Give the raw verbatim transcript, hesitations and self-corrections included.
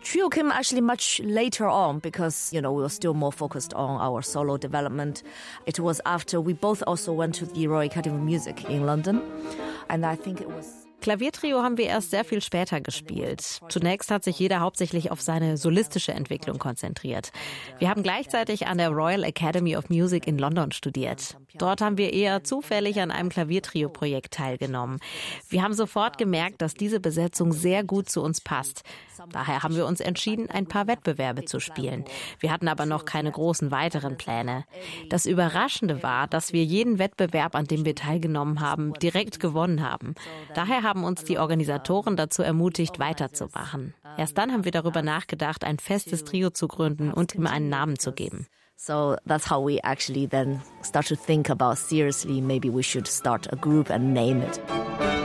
Trio came actually much later on because, you know, we were still more focused on our solo development. It was after we both also went to the Royal Academy of Music in London. And I think it was... Klaviertrio haben wir erst sehr viel später gespielt. Zunächst hat sich jeder hauptsächlich auf seine solistische Entwicklung konzentriert. Wir haben gleichzeitig an der Royal Academy of Music in London studiert. Dort haben wir eher zufällig an einem Klaviertrio-Projekt teilgenommen. Wir haben sofort gemerkt, dass diese Besetzung sehr gut zu uns passt. Daher haben wir uns entschieden, ein paar Wettbewerbe zu spielen. Wir hatten aber noch keine großen weiteren Pläne. Das Überraschende war, dass wir jeden Wettbewerb, an dem wir teilgenommen haben, direkt gewonnen haben. Daher haben uns die Organisatoren dazu ermutigt, weiterzumachen. Erst dann haben wir darüber nachgedacht, ein festes Trio zu gründen und ihm einen Namen zu geben. So that's how we actually then start to think about seriously, maybe we should start a group and name it.